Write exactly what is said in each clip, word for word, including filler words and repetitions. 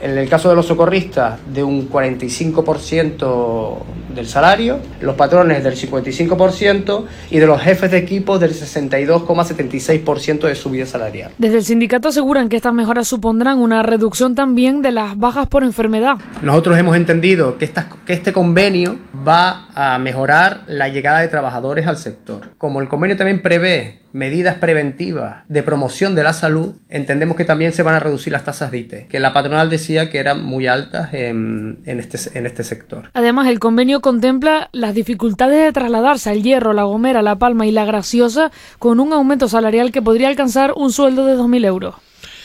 En el caso de los socorristas, de un cuarenta y cinco por ciento del salario, los patrones del cincuenta y cinco por ciento y de los jefes de equipo del sesenta y dos coma setenta y seis por ciento de subida salarial. Desde el sindicato aseguran que estas mejoras supondrán una reducción también de las bajas por enfermedad. Nosotros hemos entendido que, esta, que este convenio va a mejorar la llegada de trabajadores al sector. Como el convenio también prevé medidas preventivas de promoción de la salud, entendemos que también se van a reducir las tasas de I T E, que la patronal decía que eran muy altas en, en, este, en este sector. Además, el convenio contempla las dificultades de trasladarse al Hierro, La Gomera, La Palma y La Graciosa con un aumento salarial que podría alcanzar un sueldo de dos mil euros.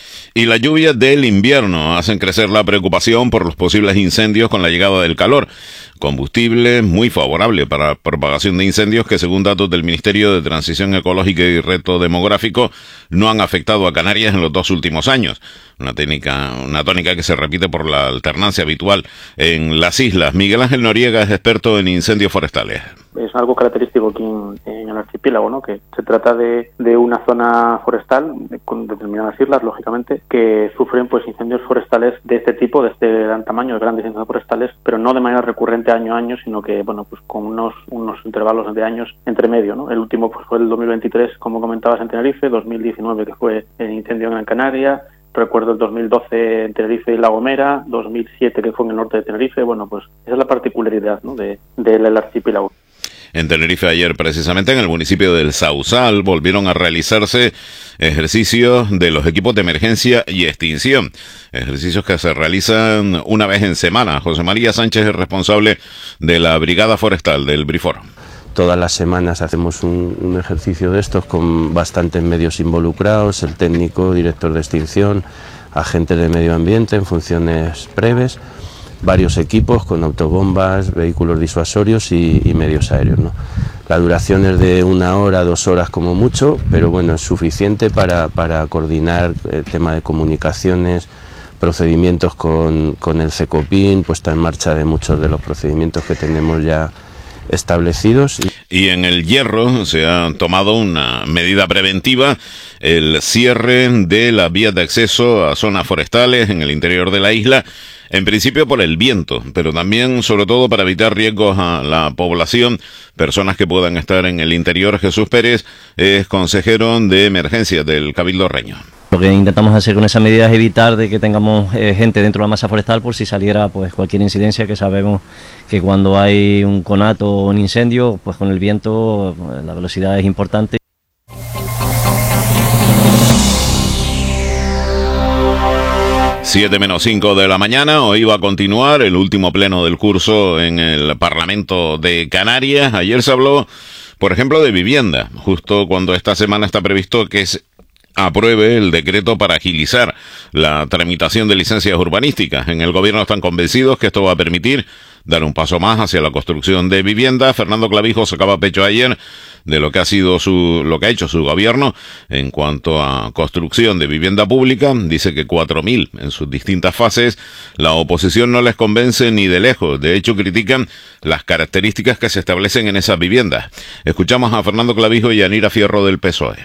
Y las lluvias del invierno hacen crecer la preocupación por los posibles incendios con la llegada del calor. Combustible muy favorable para la propagación de incendios que, según datos del Ministerio de Transición Ecológica y Reto Demográfico, no han afectado a Canarias en los dos últimos años. Una técnica, una tónica que se repite por la alternancia habitual en las islas. Miguel Ángel Noriega es experto en incendios forestales. Es algo característico aquí en, en el archipiélago, ¿no? Que se trata de, de una zona forestal con determinadas islas, lógicamente, que sufren pues incendios forestales de este tipo, de este gran tamaño, de grandes incendios forestales, pero no de manera recurrente año a año, sino que, bueno, pues con unos unos intervalos de años entre medio, ¿no? El último pues fue el dos mil veintitrés, como comentabas, en Tenerife, dos mil diecinueve, que fue el incendio en Gran Canaria. Recuerdo el dos mil doce en Tenerife y La Gomera, dos mil siete que fue en el norte de Tenerife. Bueno, pues esa es la particularidad, ¿no? de, del archipiélago. En Tenerife ayer, precisamente en el municipio del Sausal, volvieron a realizarse ejercicios de los equipos de emergencia y extinción. Ejercicios que se realizan una vez en semana. José María Sánchez es responsable de la Brigada Forestal del Brifor. Todas las semanas hacemos un, un ejercicio de estos con bastantes medios involucrados, el técnico, director de extinción, agentes de medio ambiente en funciones breves, varios equipos con autobombas, vehículos disuasorios y, y medios aéreos, ¿no? La duración es de una hora, dos horas como mucho, pero bueno, es suficiente para, para coordinar el tema de comunicaciones, procedimientos con, con el CECOPIN, puesta en marcha de muchos de los procedimientos que tenemos ya establecidos. Y en el Hierro se ha tomado una medida preventiva, el cierre de las vías de acceso a zonas forestales en el interior de la isla, en principio por el viento, pero también sobre todo para evitar riesgos a la población, personas que puedan estar en el interior. Jesús Pérez es consejero de emergencias del Cabildo Reño. Lo que intentamos hacer con esa medida es evitar de que tengamos eh, gente dentro de la masa forestal por si saliera pues cualquier incidencia, que sabemos que cuando hay un conato o un incendio, pues con el viento la velocidad es importante. Siete menos cinco de la mañana, hoy va a continuar el último pleno del curso en el Parlamento de Canarias. Ayer se habló, por ejemplo, de vivienda, justo cuando esta semana está previsto que se apruebe el decreto para agilizar la tramitación de licencias urbanísticas. En el gobierno están convencidos que esto va a permitir dar un paso más hacia la construcción de vivienda. Fernando Clavijo sacaba pecho ayer de lo que ha sido su, lo que ha hecho su gobierno en cuanto a construcción de vivienda pública. Dice que cuatro mil en sus distintas fases. La oposición no les convence ni de lejos. De hecho, critican las características que se establecen en esas viviendas. Escuchamos a Fernando Clavijo y a Yanira Fierro del P S O E.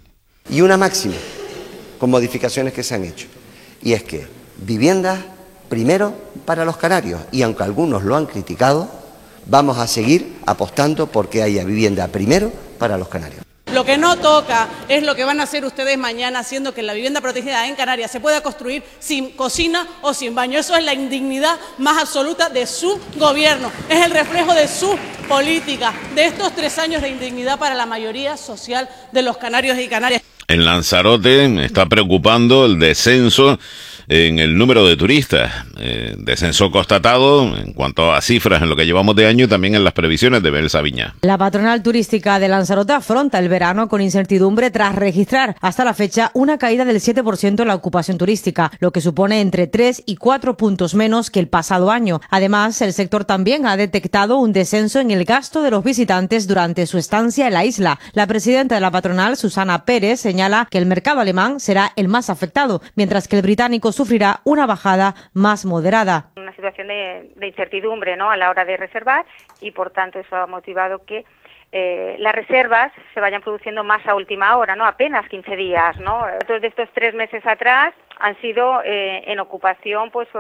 Y una máxima, con modificaciones que se han hecho, y es que viviendas primero para los canarios, y aunque algunos lo han criticado, vamos a seguir apostando porque haya vivienda primero para los canarios. Lo que no toca es lo que van a hacer ustedes mañana, haciendo que la vivienda protegida en Canarias se pueda construir sin cocina o sin baño. Eso es la indignidad más absoluta de su gobierno. Es el reflejo de su política, de estos tres años de indignidad para la mayoría social de los canarios y canarias. En Lanzarote está preocupando el descenso en el número de turistas, eh, descenso constatado en cuanto a cifras en lo que llevamos de año y también en las previsiones de Belsa Viña. La patronal turística de Lanzarote afronta el verano con incertidumbre tras registrar hasta la fecha una caída del siete por ciento en la ocupación turística, lo que supone entre tres y cuatro puntos menos que el pasado año. Además, el sector también ha detectado un descenso en el gasto de los visitantes durante su estancia en la isla. La presidenta de la patronal, Susana Pérez, señala que el mercado alemán será el más afectado, mientras que el británico sufrirá una bajada más moderada. Una situación de, de incertidumbre, ¿no?, a la hora de reservar, y por tanto eso ha motivado que eh, las reservas se vayan produciendo más a última hora, ¿no?, apenas quince días, ¿no? Entonces, de estos tres meses atrás han sido eh, en ocupación pues